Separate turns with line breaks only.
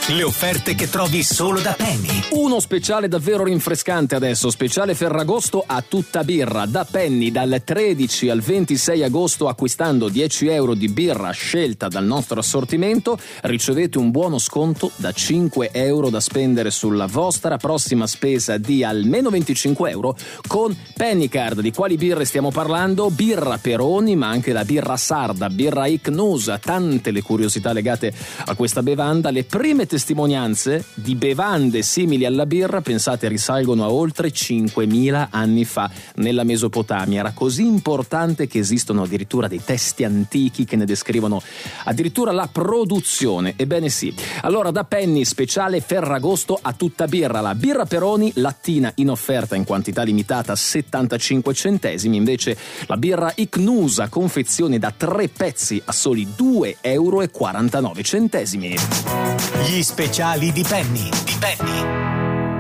Le offerte che trovi solo da Penny.
Uno speciale davvero rinfrescante adesso, speciale Ferragosto a tutta birra. Da Penny dal 13 al 26 agosto, acquistando 10 euro di birra scelta dal nostro assortimento, ricevete un buono sconto da 5 euro da spendere sulla vostra prossima spesa di almeno 25 euro con Pennycard. Di quali birre stiamo parlando? Birra Peroni, ma anche la birra sarda, birra Icnusa, tante le curiosità legate a questa bevanda. Le prime testimonianze di bevande simili alla birra, pensate, risalgono a oltre 5.000 anni fa nella Mesopotamia. Era così importante che esistono addirittura dei testi antichi che ne descrivono addirittura la produzione. Ebbene sì. Allora, da Penny, speciale Ferragosto a tutta birra, la birra Peroni lattina in offerta in quantità limitata 75 centesimi, invece la birra Icnusa confezione da 3 pezzi a soli 2,49 euro.
Gli speciali di Penny.